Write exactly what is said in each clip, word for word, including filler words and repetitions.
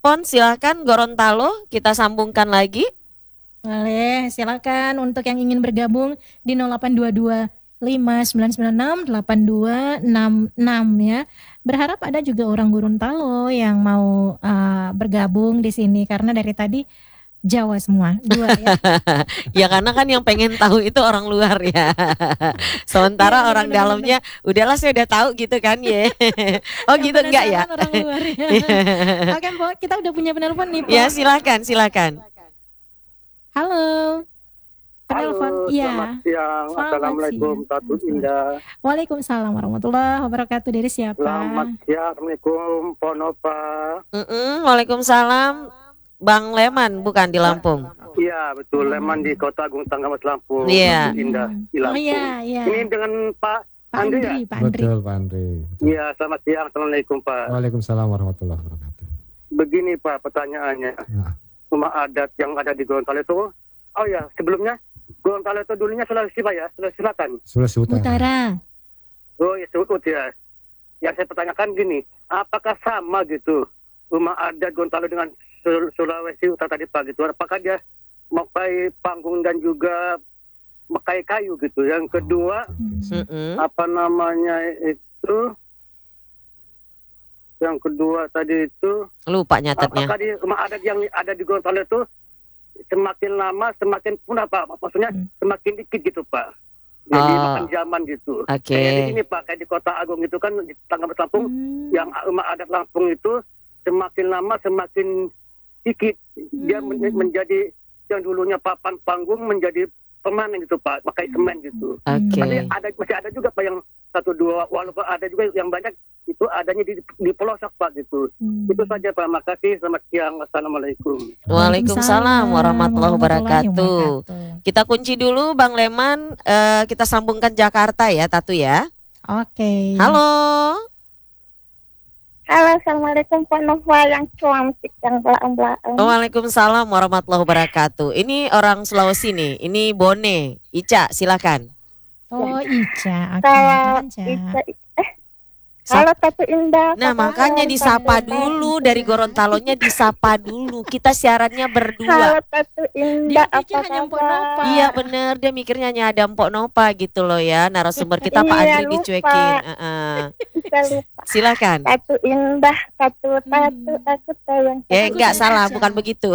penelpon, silakan Gorontalo, kita sambungkan lagi. Boleh, silakan untuk yang ingin bergabung di nol delapan dua dua lima sembilan sembilan enam delapan dua enam enam ya. Berharap ada juga orang Gorontalo yang mau uh, bergabung di sini karena dari tadi Jawa semua, dua ya. Ya karena kan yang pengen tahu itu orang luar ya. Sementara ya, orang bener, dalamnya bener. udahlah saya udah tahu gitu kan ya. Oh yang gitu enggak ya? orang luar ya. Oke, Po, kita udah punya penelpon nih, Po. Ya, silakan, silakan. Halo. Penelpon. Halo, Iya. selamat siang. Selamat Assalamualaikum, Tatu Indah. Waalaikumsalam warahmatullahi wabarakatuh. Dari siapa? Selamat siang. Assalamualaikum, Ponova. Mm-mm, Waalaikumsalam. Bang Leman bukan di Lampung. Iya, betul. Leman di Kota Agung Tanggamas Lampung. Iya. Indah di Oh Lampung. iya, iya. Ini dengan Pak Pak Andri Andri, ya? Pak Andri. Betul, Pak Andri. Iya, selamat siang. Assalamualaikum, Pak. Waalaikumsalam warahmatullahi wabarakatuh. Begini, Pak, pertanyaannya. Nah. Rumah adat yang ada di Gorontalo itu, oh ya, sebelumnya Gorontalo itu dulunya Sulawesi, Pak ya? Sulawesi Selatan. Sulawesi Utara. Utara. Oh ya, Utara ya. Yang saya pertanyakan gini, apakah sama gitu rumah adat Gorontalo dengan Sulawesi Utara tadi Pak gitu? Apakah dia memakai panggung dan juga memakai kayu gitu? Yang kedua, Oh, Mm-mm. apa namanya itu? Yang kedua tadi itu, Lupa nyatetnya. apakah di rumah adat yang ada di Gorontalo itu semakin lama semakin punah Pak? Maksudnya semakin dikit gitu Pak? Jadi Oh. makan zaman gitu. Oke. Kayak di sini Pak, kayak di Kota Agung itu kan di Tanggamas Lampung, Hmm. yang rumah adat Lampung itu semakin lama semakin dikit. Dia Hmm. men- menjadi yang dulunya papan panggung menjadi permanen gitu Pak, pakai semen gitu. Oke. Tapi ada masih ada juga Pak yang satu dua, walaupun ada juga yang banyak itu adanya di, di pelosok Pak gitu. Hmm. Itu saja Pak, makasih. Selamat siang. Assalamualaikum. Waalaikumsalam warahmatullahi wabarakatuh. wabarakatuh. Kita kunci dulu Bang Leman, eh, kita sambungkan Jakarta ya, Tatu ya. Oke. Halo. Halo, Assalamualaikum Pak Nova yang cantik, yang belang-belang. Waalaikumsalam warahmatullahi wabarakatuh. Ini orang Sulawesi nih, ini Bone. Ica, silakan. Oh, Ica. Oke, Kalau Ica. Ica, eh, halo Tatu Indah. Nah, apa makanya kabar? disapa Tatu dulu dari Gorontalonya, disapa dulu. Kita siarannya Halo berdua. Tatu Dia Indah, pikir apa hanya Mpok kabar? Nova. Iya bener, dia mikirnya hanya ada Mpok Nova gitu loh ya. Narasumber kita Pak Iya, Andri lupa. dicuekin. Heeh. Kita lupa. Silakan. Tatu Indah, Tatu Tatu, Hmm. aku sayang. Ya Aku enggak sayang salah, aja. bukan begitu.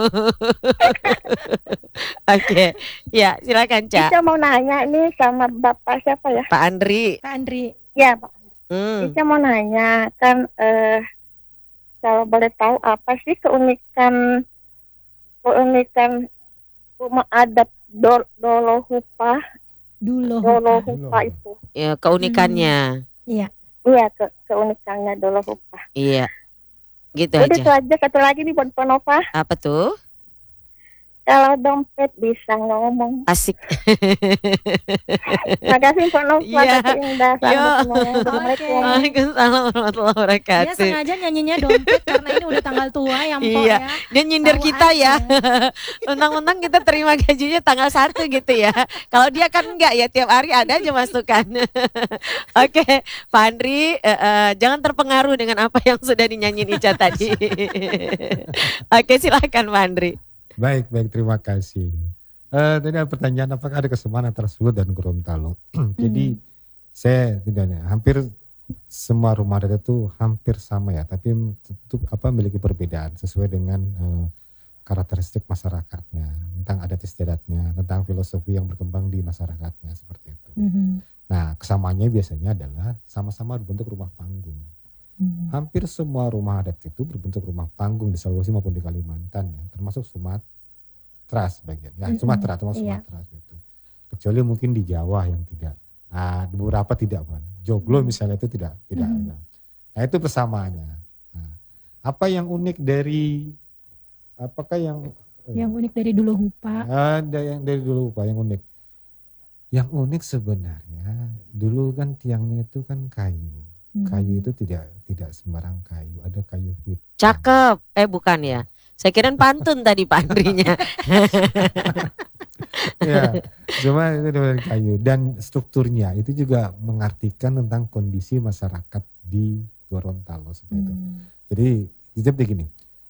Oke, ya silakan Cak. Ica mau nanya ini sama Bapak siapa ya? Pak Andri. Pak Andri. Ya, Pak. Hmm. Ica mau nanya, kan eh kalau boleh tahu apa sih keunikan keunikan rumah adat Dol Dolohupa Dulu. Dolohupa itu? Ya, keunikannya. Iya. Iya, ke keunikannya Dolohupa. Iya. Gitu Jadi itu aja. aja. Satu lagi nih buat Pak Nova, Apa tuh? kalau dompet bisa ngomong. Asik. Makasih Pak Nova, Iya. Tatu Indah. Iya. Selamat semuanya. Assalamualaikum. Waalaikumsalam warahmatullahi Dia wabarakatuh. sengaja nyanyinya dompet karena ini udah tanggal tua ya, Mpok Iya. ya. Dia nyindir Tahu kita ya. aja. Mentang-mentang kita terima gajinya tanggal satu gitu ya. Kalau dia kan enggak ya, tiap hari ada aja masukan. Oke, Pak Andri, eh, eh, jangan terpengaruh dengan apa yang sudah dinyanyiin Ica tadi. Oke, silakan Pak Andri. Baik, baik, terima kasih. Eh, tadi ada pertanyaan apakah ada kesamaan antara Sulut dan Gorontalo. Jadi saya tidak hampir semua rumah adat itu hampir sama ya, tapi tentu apa memiliki perbedaan sesuai dengan eh, karakteristik masyarakatnya, tentang adat istiadatnya, tentang filosofi yang berkembang di masyarakatnya seperti itu. Mhm. Nah, kesamaannya biasanya adalah sama-sama berbentuk rumah panggung. Mhm. Hampir semua rumah adat itu berbentuk rumah panggung di Sulawesi maupun di Kalimantan ya, termasuk Sumatera sebagian. Ya, Mm-mm, Sumatera termasuk iya. Sumatera gitu. Kecuali mungkin di Jawa yang tidak. Nah, di beberapa tidak kan. Joglo misalnya itu tidak tidak Mhm. ada. Nah, itu persamaannya. Nah, apa yang unik dari apakah yang Yang unik dari dulu Hupa. ada yang dari dulu Pak yang unik? Yang unik sebenarnya dulu kan tiangnya itu kan kayu. Mhm. Kayu itu tidak tidak sembarang kayu, ada kayu hitam. Cakep. Eh bukan ya. Saya kirain pantun tadi Pak Andrinya. Ya, cuma itu dari kayu dan strukturnya itu juga mengartikan tentang kondisi masyarakat di Gorontalo seperti itu. Hmm. Jadi seperti gini,